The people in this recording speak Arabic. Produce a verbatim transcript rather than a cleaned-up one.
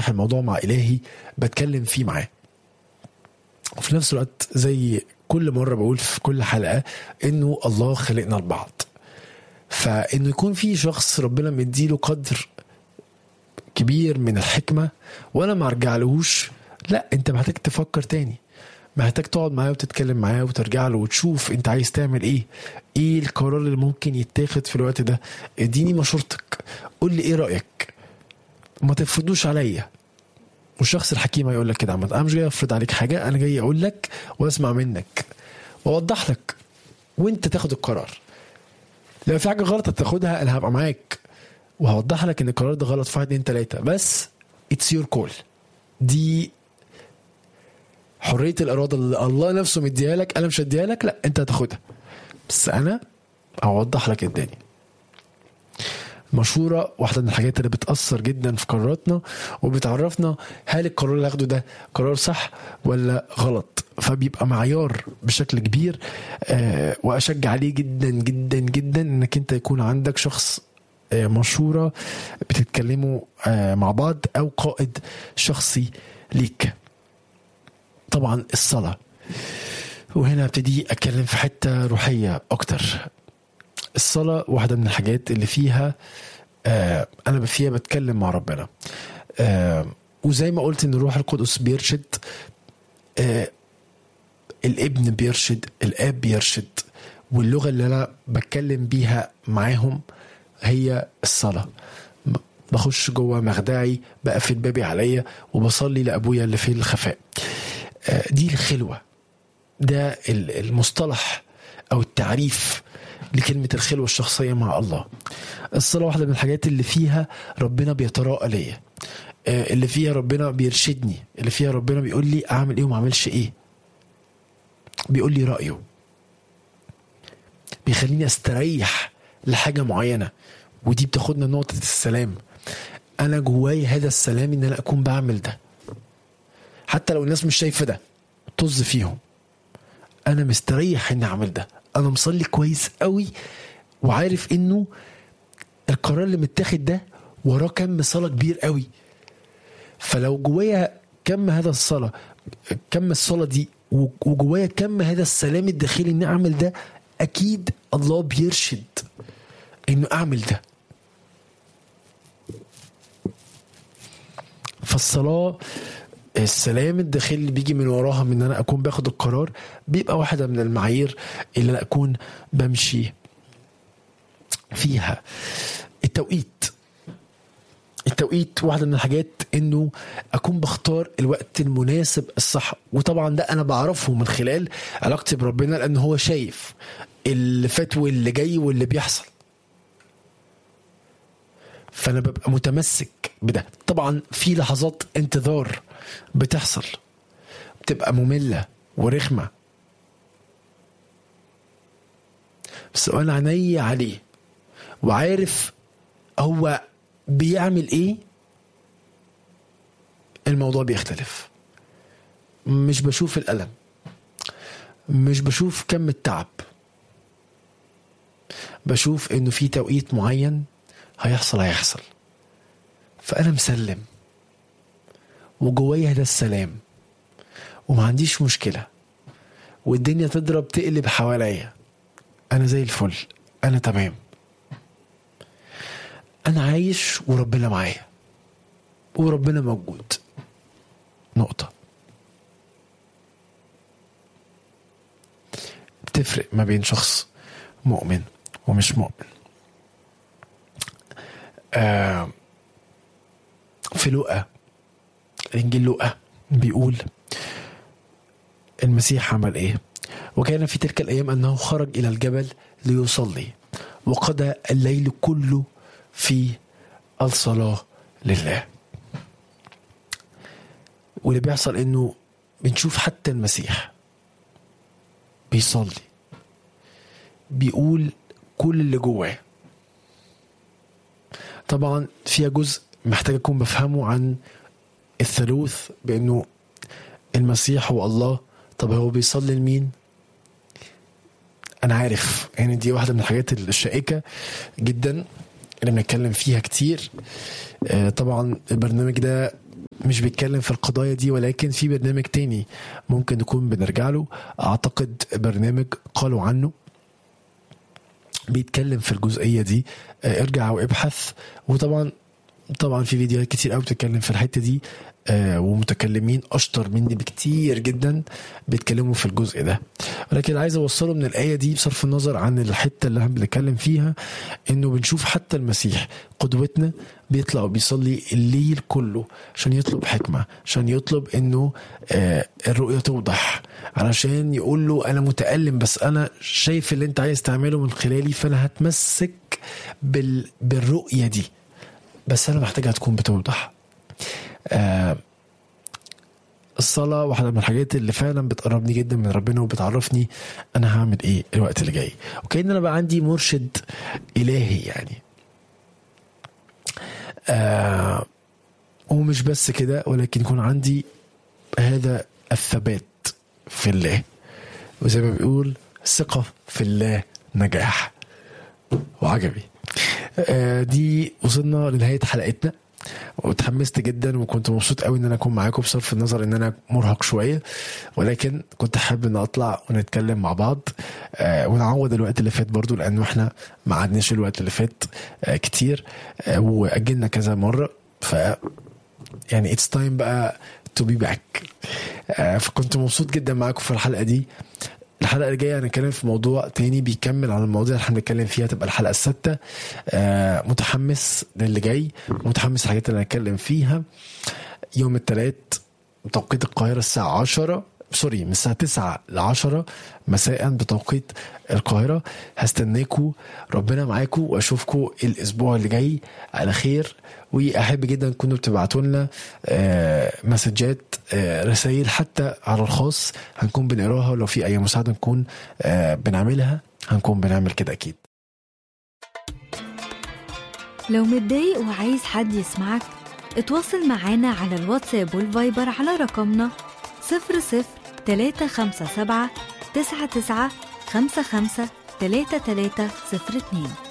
الموضوع مع إلهي بتكلم فيه معاه. وفي نفس الوقت زي كل مرة بقول في كل حلقة إنه الله خلقنا لبعض، فإنه يكون في شخص ربنا مديله قدر كبير من الحكمة وأنا ما أرجع لهوش، لا، أنت محتاج تفكر تاني، محتاج تقعد معاه وتتكلم معاه وترجع له وتشوف أنت عايز تعمل إيه، إيه القرار اللي ممكن يتاخد في الوقت ده. اديني مشورتك، قول لي إيه رأيك، ما تفرضوش عليا. والشخص الحكيم هيقول لك كده، عمد انا مش جاي افرض عليك حاجه، انا جاي اقول لك واسمع منك واوضح لك وانت تاخد القرار. لو في حاجه غلط هتاخدها انا هبقى معاك وهوضح لك ان القرار ده غلط في واحد اتنين تلاته، بس اتس يور كول. دي حريه الاراده اللي الله نفسه مديها لك، انا مش هديها لك، لا انت هتاخدها، بس انا اوضح لك الدنيا. مشورة واحدة من الحاجات اللي بتأثر جدا في قراراتنا وبتعرفنا هل القرار اللي اخده ده قرار صح ولا غلط، فبيبقى معيار بشكل كبير. آه وأشجع عليه جدا جدا جدا انك انت يكون عندك شخص آه مشورة بتتكلموا آه مع بعض او قائد شخصي ليك. طبعا الصلاة، وهنا ابتدي اتكلم في حتة روحية اكتر. الصلاة واحدة من الحاجات اللي فيها آه أنا فيها بتكلم مع ربنا، آه وزي ما قلت إن الروح القدس بيرشد، آه الابن بيرشد، الآب بيرشد، واللغة اللي أنا بتكلم بيها معاهم هي الصلاة. بخش جوه مخدعي، بقفل بابي عليا وبصلي لأبويا اللي في الخفاء. آه دي الخلوة، ده المصطلح أو التعريف لكلمة الخلوة الشخصية مع الله. الصلاة واحدة من الحاجات اللي فيها ربنا بيتراءى ليا، اللي فيها ربنا بيرشدني، اللي فيها ربنا بيقول لي أعمل إيه وما أعملش إيه، بيقول لي رأيه، بيخليني أستريح لحاجة معينة. ودي بتاخدنا نقطة السلام. أنا جواي هذا السلام إن أنا أكون بعمل ده حتى لو الناس مش شايفة ده، طز فيهم، أنا مستريح إني أعمل ده. أنا مصلي كويس قوي وعارف إنه القرار اللي متاخد ده وراه كم صلاة كبير قوي، فلو جوايا كم هذا الصلاة، كم الصلاة دي، وجوايا كم هذا السلام الداخلي إني أعمل ده، أكيد الله بيرشد إنه أعمل ده. فالصلاة، السلام الداخلي اللي بيجي من وراها من ان انا اكون باخد القرار، بيبقى واحدة من المعايير اللي انا اكون بمشي فيها. التوقيت، التوقيت واحدة من الحاجات انه اكون بختار الوقت المناسب الصح، وطبعا ده انا بعرفه من خلال علاقتي بربنا، لان هو شايف اللي فات واللي جاي واللي بيحصل، فانا ببقى متمسك بده. طبعا في لحظات انتظار بتحصل بتبقى مملة ورخمة، بس انا عيني عليه وعارف هو بيعمل ايه، الموضوع بيختلف. مش بشوف الألم، مش بشوف كم التعب، بشوف انه في توقيت معين هيحصل هيحصل فأنا مسلم وجوايا ده السلام وما عنديش مشكلة، والدنيا تضرب تقلب حواليا، أنا زي الفل، أنا تمام، أنا عايش وربنا معايا وربنا موجود. نقطة. بتفرق ما بين شخص مؤمن ومش مؤمن. آه في لوقا، إنجيل لوقا بيقول المسيح عمل إيه؟ وكان في تلك الأيام أنه خرج إلى الجبل ليصلي وقضى الليل كله في الصلاة لله. واللي بيحصل إنه بنشوف حتى المسيح بيصلي، بيقول كل اللي جواه. طبعا فيها جزء محتاج أكون بفهمه عن الثالوث، بأنه المسيح هو الله. طب هو بيصلي لمين؟ أنا عارف يعني دي واحدة من الحاجات الشائكة جدا اللي بنتكلم فيها كتير. طبعا البرنامج ده مش بيتكلم في القضايا دي، ولكن في برنامج تاني ممكن نكون بنرجع له، اعتقد برنامج قالوا عنه بيتكلم في الجزئية دي. ارجع وابحث. وطبعا طبعا في فيديوهات كتير قوي بتتكلم في الحتة دي، ومتكلمين اشطر مني بكتير جدا بيتكلموا في الجزء ده. ولكن عايز اوصله من الآية دي بصرف النظر عن الحتة اللي هم بنتكلم فيها، انه بنشوف حتى المسيح قدوتنا بيطلع وبيصلي الليل كله عشان يطلب حكمة، عشان يطلب انه الرؤية توضح، علشان يقول له انا متألم بس انا شايف اللي انت عايز تعمله من خلالي، فانا هتمسك بال... بالرؤية دي، بس انا محتاجها تكون بتوضح. آه الصلاة واحدة من الحاجات اللي فعلا بتقربني جدا من ربنا وبتعرفني انا هعمل ايه الوقت اللي جاي، وكأن انا بقى عندي مرشد الهي يعني. آه ومش بس كده، ولكن يكون عندي هذا الثبات في الله، وزي ما بيقول ثقة في الله نجاح. وعجبي آه دي وصلنا لنهاية حلقتنا، وتحمست جدا وكنت مبسوط قوي ان انا اكون معاكم، بصرف النظر ان انا مرهق شويه، ولكن كنت حابب ان اطلع ونتكلم مع بعض آه ونعوض الوقت اللي فات برضو، لانه احنا ما عدناش الوقت اللي فات آه كتير آه واجلنا كذا مره، ف يعني it's time بقى to be back. آه فكنت مبسوط جدا معاكم في الحلقه دي. الحلقة اللي جاية هنتكلم في موضوع تاني بيكمل على المواضيع اللي احنا بنتكلم فيها، تبقى الحلقة الستة. آه متحمس للي جاي، متحمس الحاجات اللي هنتكلم فيها. يوم الثلاث بتوقيت القاهرة الساعة عشرة سوري من الساعة تسعة لعشرة مساء بتوقيت القاهرة. هستناكوا، ربنا معاكوا، واشوفكوا الاسبوع اللي جاي على خير. واحب جدا تكونوا بتبعتوا لنا آه مسجات، آه رسائل حتى على الخاص، هنكون بنقراها، ولو في اي مساعدة نكون آه بنعملها هنكون بنعمل كده اكيد. لو متضايق وعايز حد يسمعك، اتواصل معانا على الواتساب والفايبر على رقمنا صفر صفر تلاتة خمسة سبعة تسعة تسعة خمسة خمسة تلاتة تلاتة صفر اتنين.